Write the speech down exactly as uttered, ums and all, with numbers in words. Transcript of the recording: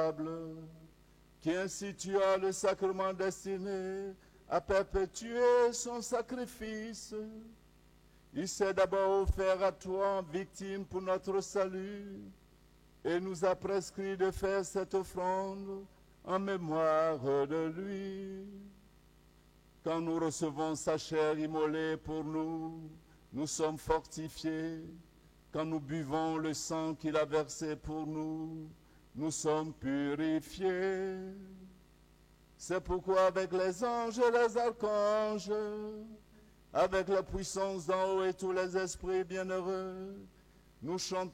inébranlable, qui institua le sacrement destiné à perpétuer son sacrifice. Il s'est d'abord offert à toi en victime pour notre salut et nous a prescrit de faire cette offrande en mémoire de lui. Quand nous recevons sa chair immolée pour nous, nous sommes fortifiés. Quand nous buvons le sang qu'il a versé pour nous, nous sommes purifiés. C'est pourquoi avec les anges et les archanges, avec la puissance d'en haut et tous les esprits bienheureux, nous chantons